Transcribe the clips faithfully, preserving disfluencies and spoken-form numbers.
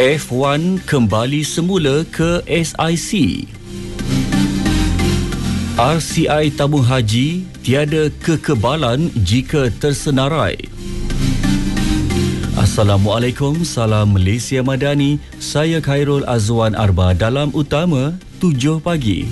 F satu kembali semula ke S I C. R C I tabung haji tiada kekebalan jika tersenarai. Assalamualaikum, salam Malaysia Madani. Saya Khairul Azwan Arba dalam Utama tujuh pagi.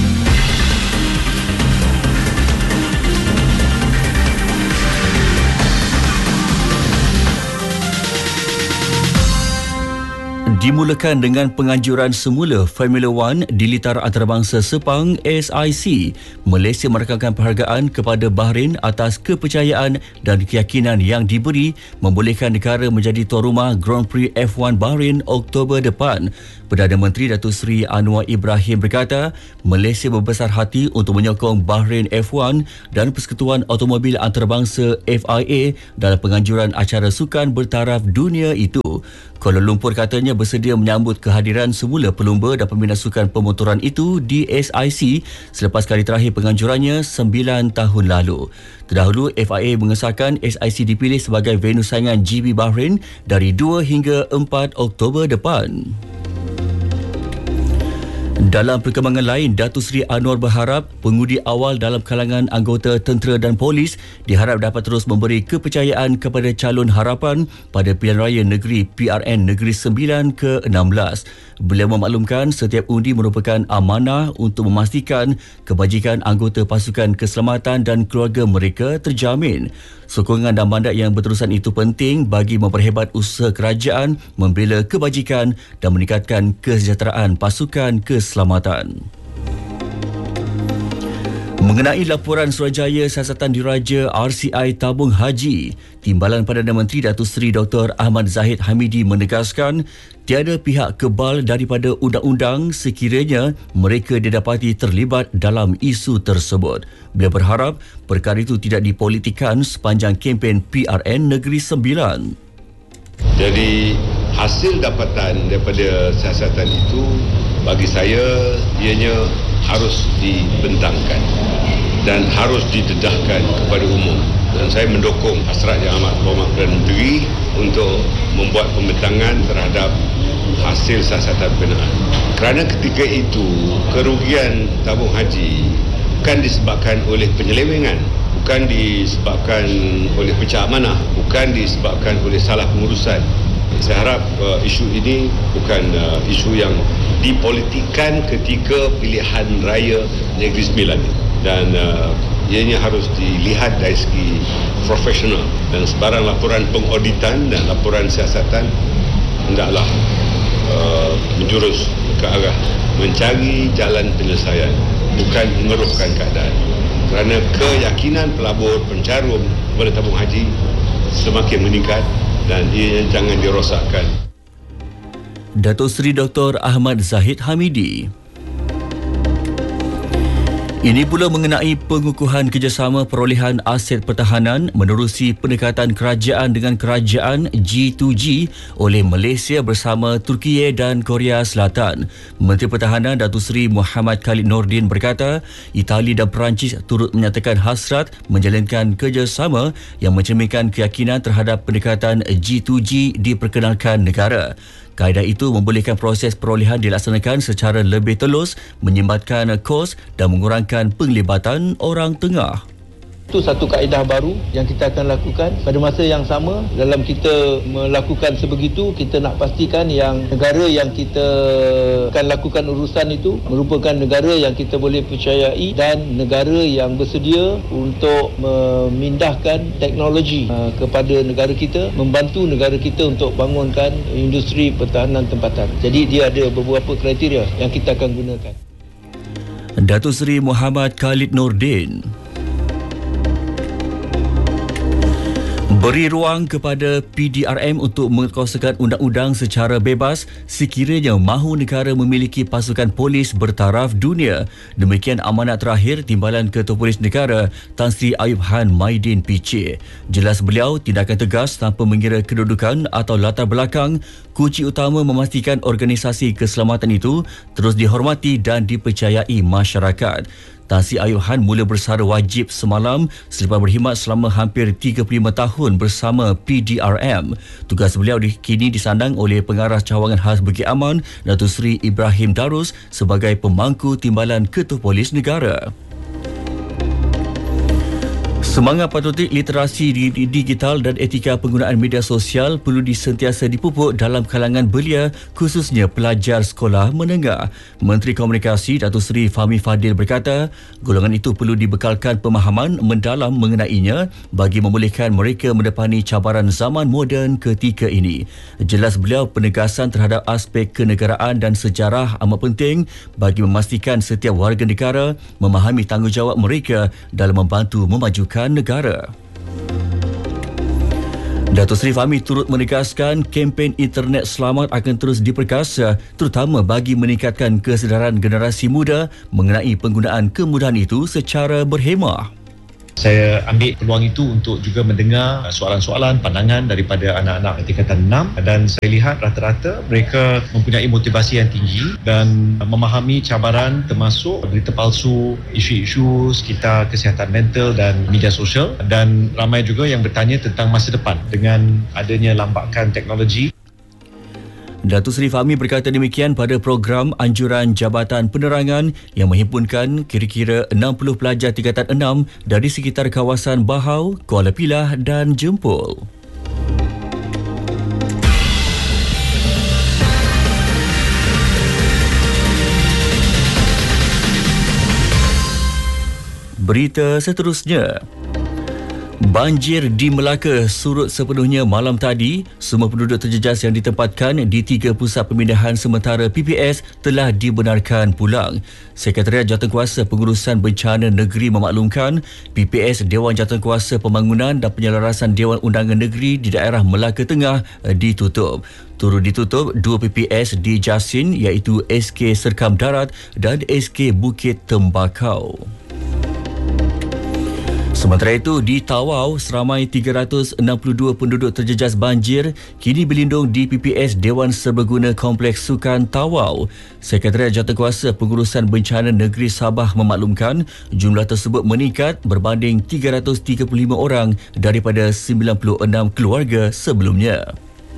Dimulakan dengan penganjuran semula Formula One di litar antarabangsa Sepang S I C. Malaysia merakamkan penghargaan kepada Bahrain atas kepercayaan dan keyakinan yang diberi membolehkan negara menjadi tuan rumah Grand Prix F satu Bahrain Oktober depan. Perdana Menteri Datuk Seri Anwar Ibrahim berkata, Malaysia berbesar hati untuk menyokong Bahrain F satu dan Persekutuan Automobil Antarabangsa F I A dalam penganjuran acara sukan bertaraf dunia itu. Kuala Lumpur katanya bersedia menyambut kehadiran semula pelumba dan peminat sukan pemotoran itu di S I C selepas kali terakhir penganjurannya sembilan tahun lalu. Terdahulu, F I A mengesahkan S I C dipilih sebagai venue saingan G P Bahrain dari dua hingga empat Oktober depan. Dalam perkembangan lain, Datuk Seri Anwar berharap pengundi awal dalam kalangan anggota tentera dan polis diharap dapat terus memberi kepercayaan kepada calon harapan pada pilihan raya negeri P R N Negeri sembilan ke enam belas. Beliau memaklumkan setiap undi merupakan amanah untuk memastikan kebajikan anggota pasukan keselamatan dan keluarga mereka terjamin. Sokongan dan mandat yang berterusan itu penting bagi memperhebat usaha kerajaan membela kebajikan dan meningkatkan kesejahteraan pasukan keselamatan. Mengenai laporan Suruhanjaya Siasatan Diraja R C I Tabung Haji, Timbalan Perdana Menteri Datuk Seri Doktor Ahmad Zahid Hamidi menegaskan tiada pihak kebal daripada undang-undang sekiranya mereka didapati terlibat dalam isu tersebut. Beliau berharap perkara itu tidak dipolitikkan sepanjang kempen P R N Negeri sembilan. Jadi hasil dapatan daripada siasatan itu bagi saya ianya harus dibentangkan dan harus didedahkan kepada umum. Dan saya mendukung hasrat Yang Amat Berhormat Perdana Menteri untuk membuat pembentangan terhadap hasil siasatan berkenaan. Kerana ketika itu kerugian tabung haji bukan disebabkan oleh penyelewengan, bukan disebabkan oleh pecah amanah, bukan disebabkan oleh salah pengurusan. Saya harap uh, isu ini bukan uh, isu yang dipolitikkan ketika pilihan raya Negeri Sembilan, dan uh, ianya harus dilihat dari segi profesional, dan sebarang laporan pengauditan dan laporan siasatan hendaklah uh, menjurus ke arah mencari jalan penyelesaian, bukan mengeruhkan keadaan. Kerana keyakinan pelabur pencarum kepada tabung haji semakin meningkat dan ia jangan dirosakkan. Datuk Seri Doktor Ahmad Zahid Hamidi. Ini pula mengenai pengukuhan kerjasama perolehan aset pertahanan menerusi pendekatan kerajaan dengan kerajaan G dua G oleh Malaysia bersama Turkiye dan Korea Selatan. Menteri Pertahanan Datuk Seri Muhammad Khalid Nordin berkata, Itali dan Perancis turut menyatakan hasrat menjalinkan kerjasama yang mencerminkan keyakinan terhadap pendekatan G dua G diperkenalkan negara. Kaedah itu membolehkan proses perolehan dilaksanakan secara lebih telus, menyimbatkan kos dan mengurangkan penglibatan orang tengah. Itu satu kaedah baru yang kita akan lakukan. Pada masa yang sama, dalam kita melakukan sebegitu, kita nak pastikan yang negara yang kita akan lakukan urusan itu merupakan negara yang kita boleh percayai dan negara yang bersedia untuk memindahkan teknologi kepada negara kita, membantu negara kita untuk bangunkan industri pertahanan tempatan. Jadi dia ada beberapa kriteria yang kita akan gunakan. Datuk Seri Muhammad Khalid Nordin. Beri ruang kepada P D R M untuk mengkuasakan undang-undang secara bebas sekiranya mahu negara memiliki pasukan polis bertaraf dunia. Demikian amanat terakhir Timbalan Ketua Polis Negara Tan Sri Ayub Han Maidin P C. Jelas beliau, tindakan tegas tanpa mengira kedudukan atau latar belakang, kunci utama memastikan organisasi keselamatan itu terus dihormati dan dipercayai masyarakat. Tan Sri Ayuhan mula bersara wajib semalam selepas berkhidmat selama hampir tiga puluh lima tahun bersama P D R M. Tugas beliau kini disandang oleh Pengarah Cawangan Khas Bukit Aman, Datuk Seri Ibrahim Darus sebagai pemangku Timbalan Ketua Polis Negara. Semangat patriotik, literasi digital dan etika penggunaan media sosial perlu disentiasa dipupuk dalam kalangan belia, khususnya pelajar sekolah menengah. Menteri Komunikasi Datuk Seri Fahmi Fadil berkata, golongan itu perlu dibekalkan pemahaman mendalam mengenainya bagi membolehkan mereka mendepani cabaran zaman moden ketika ini. Jelas beliau, penegasan terhadap aspek kenegaraan dan sejarah amat penting bagi memastikan setiap warga negara memahami tanggungjawab mereka dalam membantu memajukan negara. Datuk Seri Fahmi turut menegaskan kempen internet selamat akan terus diperkasa, terutama bagi meningkatkan kesedaran generasi muda mengenai penggunaan kemudahan itu secara berhemah. Saya ambil peluang itu untuk juga mendengar soalan-soalan, pandangan daripada anak-anak tingkatan enam, dan saya lihat rata-rata mereka mempunyai motivasi yang tinggi dan memahami cabaran termasuk berita palsu, isu-isu sekitar kesihatan mental dan media sosial, dan ramai juga yang bertanya tentang masa depan dengan adanya lambakan teknologi. Datuk Seri Fahmi berkata demikian pada program anjuran Jabatan Penerangan yang menghimpunkan kira-kira enam puluh pelajar tingkatan enam dari sekitar kawasan Bahau, Kuala Pilah dan Jempol. Berita seterusnya. Banjir di Melaka surut sepenuhnya malam tadi. Semua penduduk terjejas yang ditempatkan di tiga pusat pemindahan sementara P P S telah dibenarkan pulang. Sekretariat Jawatankuasa Pengurusan Bencana Negeri memaklumkan P P S Dewan Jawatankuasa Pembangunan dan Penyelarasan Dewan Undangan Negeri di daerah Melaka Tengah ditutup. Turut ditutup dua P P S di Jasin iaitu S K Serkam Darat dan S K Bukit Tembakau. Sementara itu, di Tawau, seramai tiga ratus enam puluh dua penduduk terjejas banjir kini berlindung di P P S Dewan Serbaguna Kompleks Sukan Tawau. Sekretariat Jawatankuasa Pengurusan Bencana Negeri Sabah memaklumkan jumlah tersebut meningkat berbanding tiga ratus tiga puluh lima orang daripada sembilan puluh enam keluarga sebelumnya.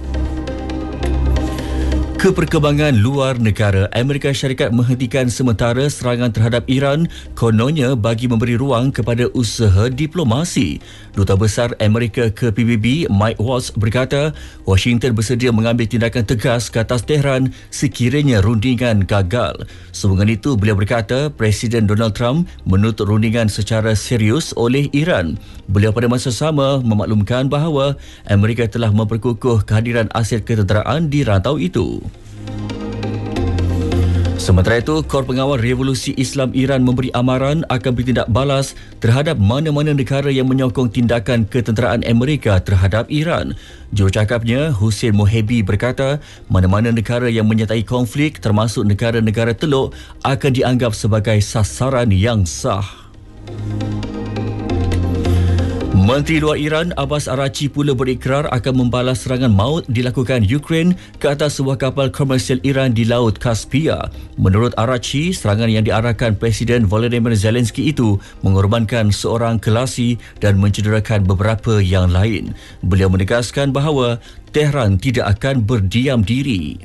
Keperkembangan luar negara, Amerika Syarikat menghentikan sementara serangan terhadap Iran kononnya bagi memberi ruang kepada usaha diplomasi. Duta Besar Amerika ke P B B Mike Waltz berkata Washington bersedia mengambil tindakan tegas ke atas Tehran sekiranya rundingan gagal. Sehubungan itu, beliau berkata Presiden Donald Trump menuntut rundingan secara serius oleh Iran. Beliau pada masa sama memaklumkan bahawa Amerika telah memperkukuh kehadiran aset ketenteraan di rantau itu. Sementara itu, Kor Pengawal Revolusi Islam Iran memberi amaran akan bertindak balas terhadap mana-mana negara yang menyokong tindakan ketenteraan Amerika terhadap Iran. Jurucakapnya, Hussein Mohebi berkata, mana-mana negara yang menyertai konflik termasuk negara-negara Teluk akan dianggap sebagai sasaran yang sah. Menteri Luar Iran Abbas Araghchi pula berikrar akan membalas serangan maut dilakukan Ukraine ke atas sebuah kapal komersial Iran di Laut Kaspia. Menurut Araghchi, serangan yang diarahkan Presiden Volodymyr Zelensky itu mengorbankan seorang kelasi dan mencederakan beberapa yang lain. Beliau menegaskan bahawa Tehran tidak akan berdiam diri.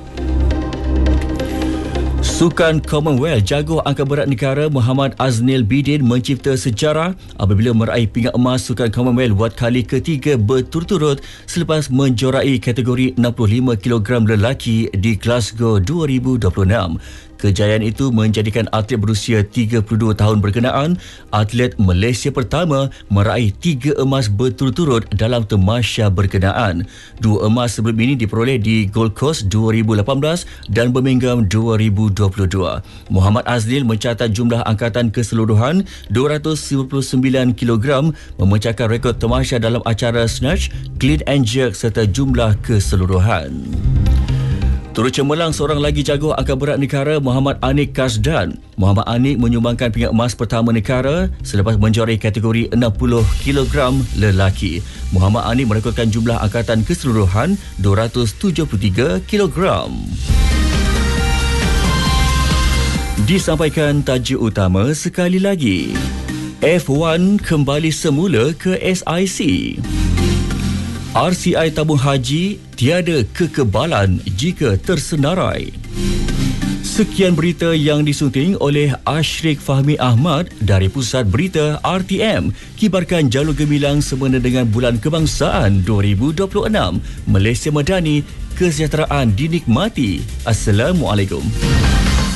Sukan Commonwealth, jago angkat berat negara Muhammad Aznil Bidin mencipta sejarah apabila meraih pinggan emas Sukan Commonwealth buat kali ketiga berturut-turut selepas menjuarai kategori enam puluh lima kilogram lelaki di Glasgow dua ribu dua puluh enam. Kejayaan itu menjadikan atlet berusia tiga puluh dua tahun berkenaan atlet Malaysia pertama meraih tiga emas berturut-turut dalam tamasya berkenaan. Dua emas sebelum ini diperoleh di Gold Coast dua ribu lapan belas dan Birmingham dua ribu dua puluh dua. Muhammad Aznil mencatat jumlah angkatan keseluruhan dua ratus sembilan puluh sembilan kilogram, memecahkan rekod tamasya dalam acara snatch, clean and jerk serta jumlah keseluruhan. Turut cemerlang seorang lagi jago angkat berat negara Muhammad Anik Kasdan. Muhammad Anik menyumbangkan pinggan emas pertama negara selepas menjuarai kategori enam puluh kilogram lelaki. Muhammad Anik merekodkan jumlah angkatan keseluruhan dua ratus tujuh puluh tiga kilogram. Disampaikan tajuk utama sekali lagi. F satu kembali semula ke S I C. R C I tabung haji tiada kekebalan jika tersenarai. Sekian berita yang disunting oleh Ashrik Fahmi Ahmad dari Pusat Berita R T M. Kibarkan jalur gemilang semena dengan Bulan Kebangsaan dua ribu dua puluh enam. Malaysia Madani, kesejahteraan dinikmati. Assalamualaikum.